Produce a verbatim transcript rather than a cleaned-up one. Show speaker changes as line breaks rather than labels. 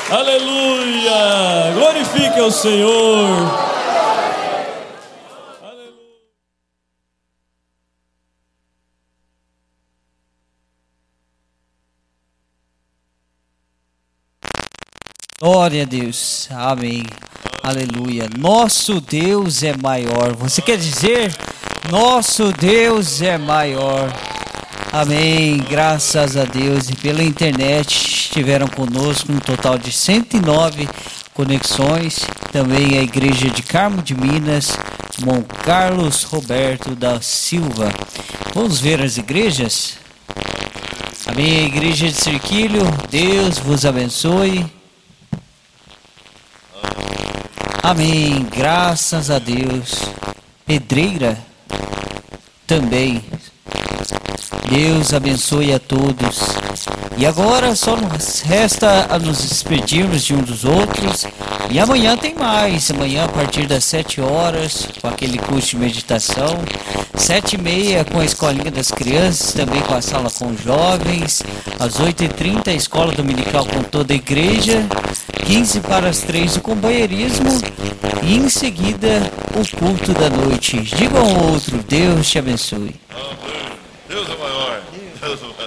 Aleluia! Glorifique ao Senhor.
Glória a Deus, amém, aleluia. Nosso Deus é maior. Você quer dizer? Nosso Deus é maior. Amém, graças a Deus. E pela internet estiveram conosco um total de cento e nove conexões. Também a igreja de Carmo de Minas, irmão Carlos Roberto da Silva. Vamos ver as igrejas? Amém, a igreja de Cerquilho, Deus vos abençoe. Amém, graças a Deus. Pedreira também. Deus abençoe a todos. E agora só nos resta a nos despedirmos de um dos outros. E amanhã tem mais. Amanhã a partir das sete horas, com aquele curso de meditação. Sete e meia com a escolinha das crianças, também com a sala com jovens. Às oito e trinta a escola dominical com toda a igreja. quinze para as três o companheirismo. E em seguida o culto da noite. Diga ao outro, Deus te abençoe.
Amém. Deus é maior. Deus é maior.